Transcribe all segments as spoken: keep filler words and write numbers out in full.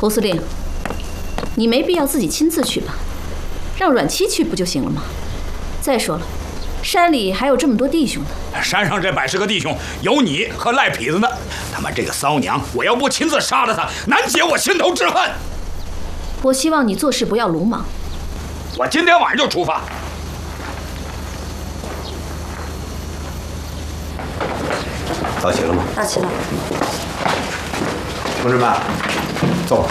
胡司令，你没必要自己亲自去吧，让阮七去不就行了吗？再说了，山里还有这么多弟兄呢。 山上这百十个弟兄，有你和赖痞子呢。他妈这个骚娘，我要不亲自杀了他，难解我心头之恨。 我希望你做事不要鲁莽。 我今天晚上就出发。 到齐了吗？ 到齐了。 同志们，坐。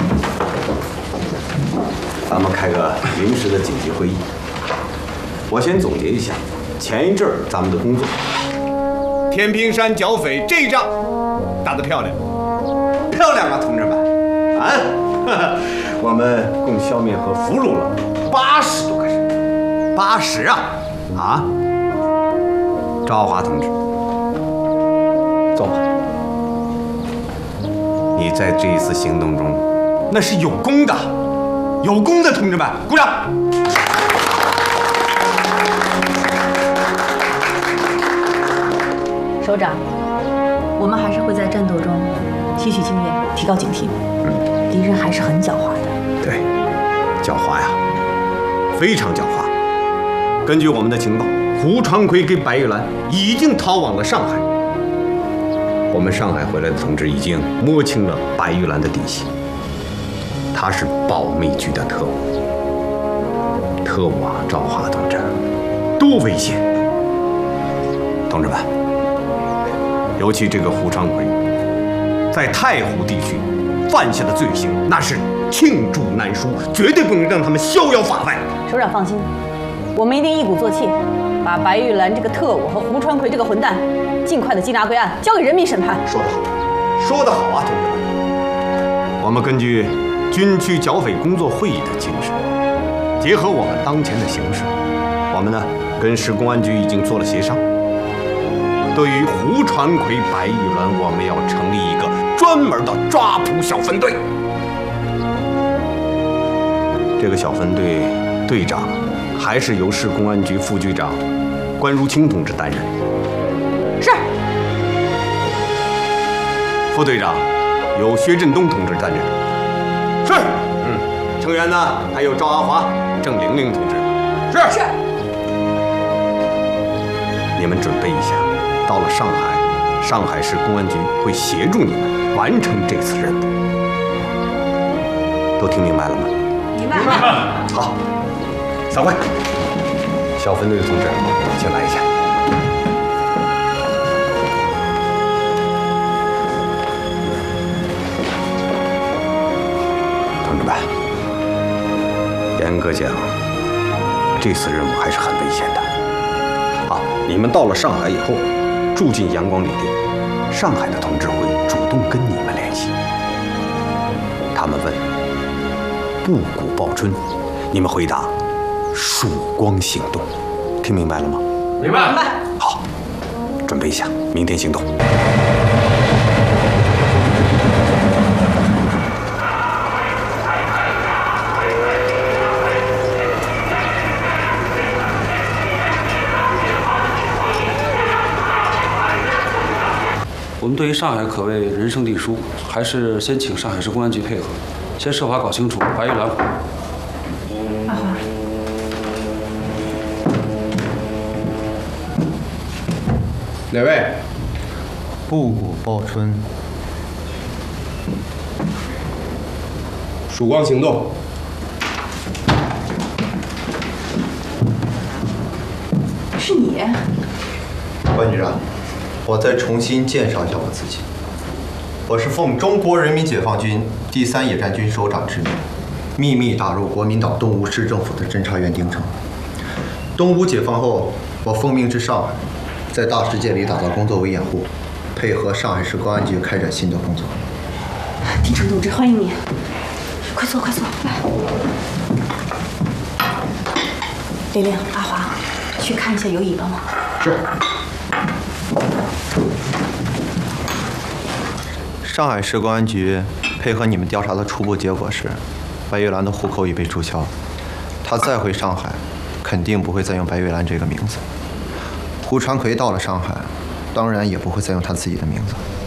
咱们开个临时的紧急会议。我先总结一下前一阵儿咱们的工作。天平山剿匪这一仗打得漂亮，漂亮啊，同志们！啊，我们共消灭和俘虏了八十多个人，八十啊！啊，赵华同志。坐吧，你在这一次行动中，那是有功的，有功的，同志们，鼓掌！ 首长，我们还是会在战斗中吸取经验，提高警惕。嗯，敌人还是很狡猾的。 对，狡猾呀，非常狡猾。根据我们的情报，胡传魁跟白玉兰已经逃往了上海。我们上海回来的同志已经摸清了白玉兰的底细，他是保密局的特务。特务啊，赵华同志，多危险！同志们，尤其这个胡传魁，在太湖地区犯下的罪行，那是罄竹难书，绝对不能让他们逍遥法外。 首长放心，我们一定一鼓作气，把白玉兰这个特务和胡传魁这个混蛋尽快的缉拿归案，交给人民审判。 说得好，说得好啊，同志们！我们根据军区剿匪工作会议的精神，结合我们当前的形势，我们呢跟市公安局已经做了协商。对于胡传魁、白玉兰，我们要成立一个专门的抓捕小分队。这个小分队队长还是由市公安局副局长关如清同志担任。 是。 副队长由薛振东同志担任。是。嗯，成员呢还有赵阿华、郑玲玲同志。是。是。你们准备一下，到了上海，上海市公安局会协助你们完成这次任务。都听明白了吗？ 明白。 好，散会。小分队的同志，请来一下。同志们，严格讲，这次任务还是很危险的。啊，你们到了上海以后，住进阳光旅店，上海的同志会主动跟你们联系。他们问布谷报春，你们回答曙光行动，听明白了吗？ 明白。 明白。 好，准备一下，明天行动。 我们对于上海可谓人生地疏，还是先请上海市公安局配合，先设法搞清楚白玉兰。 阿华， 哪位？布谷报春，曙光行动。 是你？ 关局长，我再重新介绍一下我自己。我是奉中国人民解放军第三野战军首长之命，秘密打入国民党东吴市政府的侦察员丁成。东吴解放后，我奉命至上海，在大世界里打造工作为掩护，配合上海市公安局开展新的工作。 丁成同志，欢迎你！快坐，快坐，来。玲玲、阿华，去看一下有尾巴吗？ 是。上海市公安局配合你们调查的初步结果是，白玉兰的户口已被注销，她再回上海，肯定不会再用白玉兰这个名字。胡传魁到了上海，当然也不会再用他自己的名字。